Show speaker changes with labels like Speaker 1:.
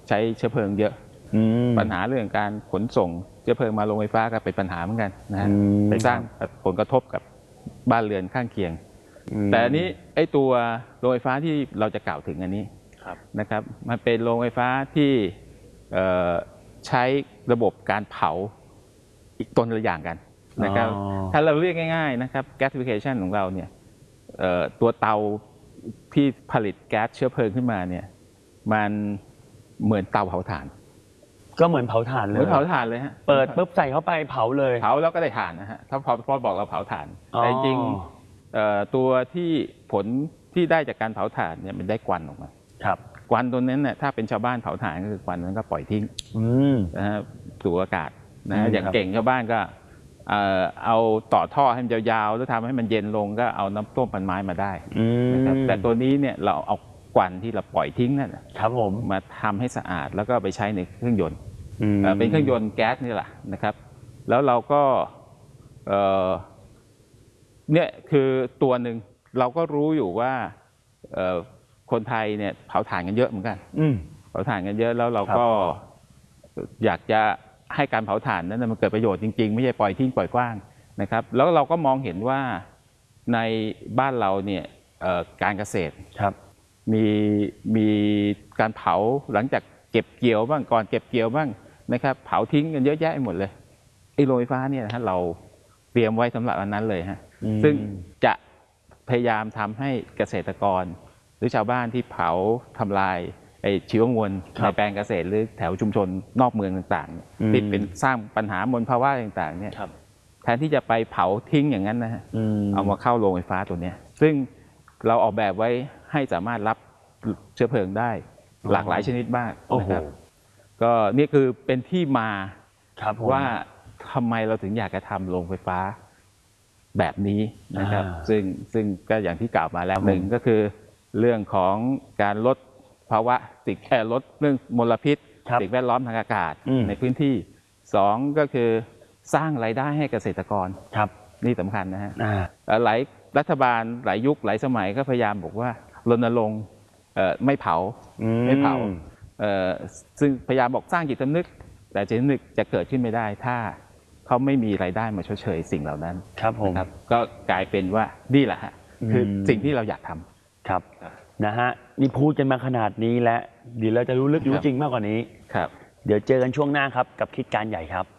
Speaker 1: ใช้เชื้อเพลิงเยอะปัญหาเรื่องการขนส่งเชื้อเพลิงมาโรงไฟฟ้าก็เป็นปัญหาเหมือนกันนะฮะไปสร้างผลกระทบกับบ้านเรือนข้างเคียงแต่อันนี้ไอ้ตัวโรงไฟฟ้าที่เราจะกล่าวถึงอันนี้นะครับมันเป็นโรงไฟฟ้าที่ใช้ระบบการเผาอีกต้นละอย่างกันนะครับถ้าเราเรียกง่ายๆนะครับ gasification ของเราเนี่ยตัวเตาที่ผลิตแก๊สเชื้อเพลิงขึ้นมาเนี่ยมันเหมือนเตาเผาถ่าน
Speaker 2: ก็เหมือนเผาถ่านเลย
Speaker 1: เหมือนเผาถ่านเลยฮะ
Speaker 2: เปิดปุ๊บใส่เข้าไปเผาเลย
Speaker 1: เผาแล้วก็ได้ถ่านนะฮะถ้าพอบอกเราเผาถ่านแต่จริงตัวที่ผลที่ได้จากการเผาถ่านเนี่ยมันได้ควันออกมาควันตัวนั้นเนี่ยถ้าเป็นชาวบ้านเผาถ่านก็คือควันนั้นก็ปล่อยทิ้งนะฮะสู่อากาศนะอย่างเก่งชาวบ้านก็เอาต่อท่อให้มันยาวๆแล้วทำให้มันเย็นลงก็เอาน้ำต้มปันไม้มาได้นะครับแต่ตัวนี้เนี่ยเราเอาควันที่เราปล่อยทิ้งนั่นครับผมมาทำให้สะอาดแล้วก็ไปใช้ในเครื่องยนต์เป็นเครื่องยนต์แก๊สนี่แหละนะครับแล้วเราก็เนี่ยคือตัวหนึ่งเราก็รู้อยู่ว่าคนไทยเนี่ยเผาถ่านกันเยอะเหมือนกันเผาถ่านกันเยอะแล้วเราก็อยากจะให้การเผาถ่านนั้นมันเกิดประโยชน์จริงๆไม่ใช่ปล่อยทิ้งปล่อยกว้างนะครับแล้วเราก็มองเห็นว่าในบ้านเราเนี่ยการเกษตรมีการเผาหลังจากเก็บเกี่ยวบ้างก่อนเก็บเกี่ยวบ้างนะครับเผาทิ้งกันเยอะแยะหมดเลยไอ้โรงไฟฟ้าเนี่ยนะฮะเราเตรียมไว้สำหรับอันนั้นเลยฮะซึ่งจะพยายามทำให้เกษตรกรหรือชาวบ้านที่เผาทำลายไอ้ชีวมวลในแปลงเกษตรหรือแถวชุมชนนอกเมืองต่างๆที่เป็นสร้างปัญหามลภาวะต่างๆเนี่ยแทนที่จะไปเผาทิ้งอย่างนั้นนะฮะเอามาเข้าโรงไฟฟ้าตัวนี้ซึ่งเราออกแบบไว้ให้สามารถรับเชื้อเพลิงได้หลากหลายชนิดมากนะครับก็นี่คือเป็นที่มาว่าทำไมเราถึงอยากจะทำโรงไฟฟ้าแบบนี้นะครับซึ่งก็อย่างที่กล่าวมาแล้วหนึ่งก็คือเรื่องของการลดภาวะลดเรื่องมลพิษสิ่งแวดล้อมทางอากาศในพื้นที่สองก็คือสร้างรายได้ให้เกษตรกรนี่สำคัญนะฮะหลายรัฐบาลหลายยุคหลายสมัยก็พยายามบอกว่ารณรงค์ไม่เผาซึ่งพยายามบอกสร้างจิตสำนึกแต่จิตสำนึกจะเกิดขึ้นไม่ได้ถ้าเขาไม่มีรายได้มาชดเชยสิ่งเหล่านั้นนะครับก็กลายเป็นว่านี่แหละฮะคือสิ่งที่เราอยากทำ
Speaker 2: ครับนะฮะนี่พูดกันมาขนาดนี้แล้วเดี๋ยวเราจะรู้ลึกรู้จริงมากกว่านี้เดี๋ยวเจอกันช่วงหน้าครับกับคิดการใหญ่ครับ